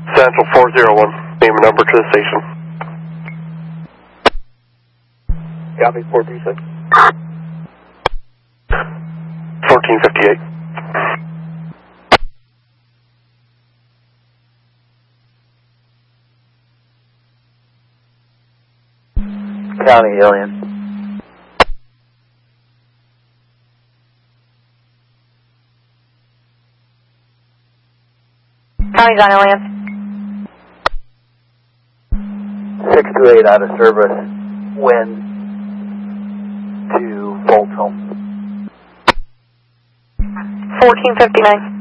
Central 401, name and number to the station. Copy, 436. 1458. County Alien. County's on Alien. 628 out of service. Wind to Fulton. 1459.